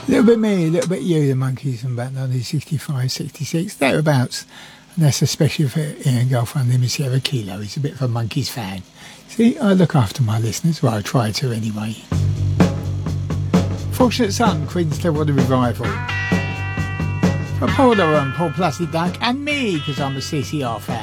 A little bit me, a little bit you, the Monkeys from about 1965, 66, thereabouts. And that's especially for Ian Goldfarb, Lima Sierra Kilo. He's a bit of a Monkeys fan. See, I look after my listeners. Well, I try to anyway. Fortunate Son, Queen's Clearwater Revival. For Paul Plastic Duck, and me, because I'm a CCR fan.